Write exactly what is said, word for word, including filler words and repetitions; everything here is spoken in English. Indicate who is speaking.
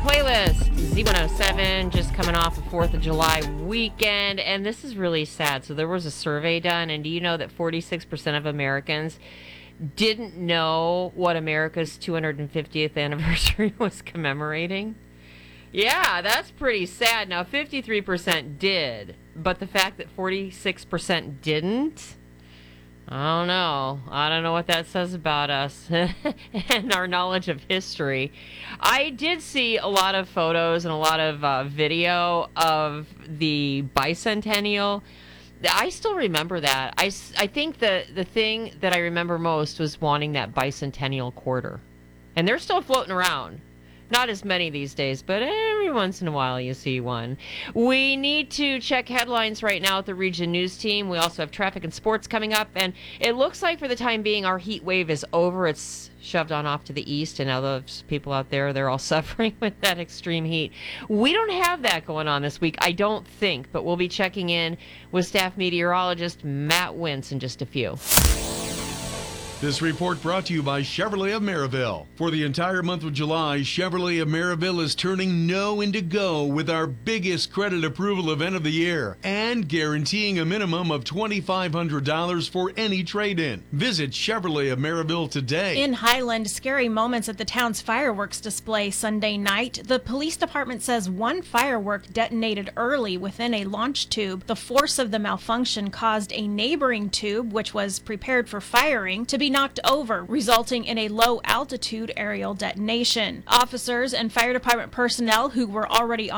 Speaker 1: playlist. Z one oh seven, just coming off a fourth of July weekend, and this is really sad. So there was a survey done, and do you know that forty-six percent of Americans didn't know what America's two hundred fiftieth anniversary was commemorating? Yeah, that's pretty sad. Now, fifty-three percent did, but the fact that forty-six percent didn't, I don't know. I don't know what that says about us and our knowledge of history. I did see a lot of photos and a lot of uh, video of the bicentennial. I still remember that. I, I think the, the thing that I remember most was wanting that bicentennial quarter. And they're still floating around. Not as many these days, but every once in a while you see one. We need to check headlines right now at the Region News team. We also have traffic and sports coming up, and it looks like for the time being our heat wave is over. It's shoved on off to the east, and now those people out there, they're all suffering with that extreme heat. We don't have that going on this week, I don't think, but we'll be checking in with staff meteorologist Matt Wentz in just a few.
Speaker 2: This report brought to you by Chevrolet of Maryville. For the entire month of July, Chevrolet of Maryville is turning no into go with our biggest credit approval event of the year and guaranteeing a minimum of two thousand five hundred dollars for any trade-in. Visit Chevrolet of Maryville today.
Speaker 3: In Highland, scary moments at the town's fireworks display Sunday night. The police department says one firework detonated early within a launch tube. The force of the malfunction caused a neighboring tube, which was prepared for firing, to be knocked over, resulting in a low-altitude aerial detonation. Officers and fire department personnel who were already on